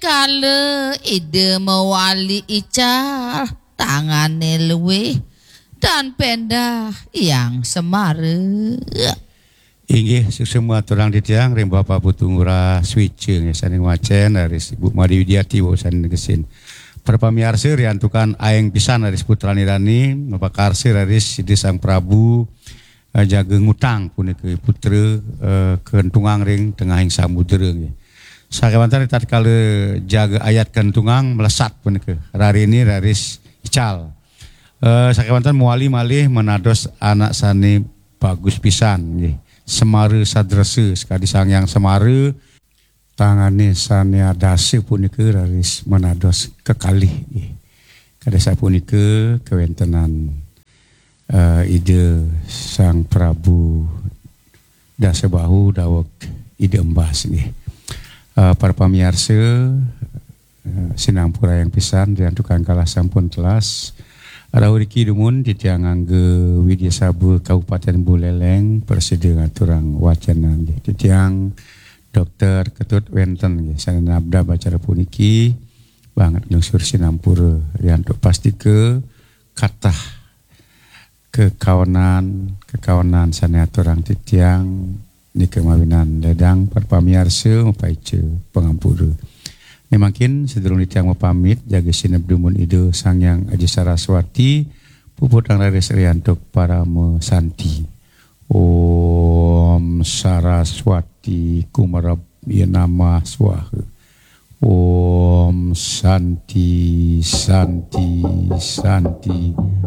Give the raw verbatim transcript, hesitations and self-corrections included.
Kala ide mewali ical tangane luweh dan pendah yang semare. Inggih semua turang ditiang ring Bapak Putungura switching ya saning wacen dari Ibu Madi Widiati bosan gesin. Perpamiarsa riantukan aeng pisan dari putra nirani Bapak Karsi dari Sidi Sang Prabu uh, jaga ngutang punika putra uh, kentungang ring tengah ing samudera ya. Sakewantan tatkala jaga ayat kentungang melesat punika. Rari ini raris ical. Uh, sakewantan muali malih menados anak sani bagus pisan nggih. Semare sadrase sekali sang yang semare tangane sania dase punika raris menados kekalih nggih. Kadasa punika kewentenan uh, ide Sang Prabu Dasa Bahu dawek ide embas nggih. Uh, para pamirsa uh, sinampura yang pisan dan tukang kalah sampun telas Rawuriki dumun di tiang angge Widya Sabu Kabupaten Buleleng persida ngaturang wacana di tiang Dokter Ketut Wenten sana nabda bacara puniki banget nungsur sinampura yang untuk pasti ke kata kekawanan kekawanan sana aturang titiang di kemawinan ledang perpamiarsa mapaice pengampura. Ini makin sedurung ditiang pamit jaga sinep dumun ide Sangyang Aji Saraswati puputang raris riantuk para mesanti. Om Saraswati kumarab nama swaha. Om Santi Santi Santi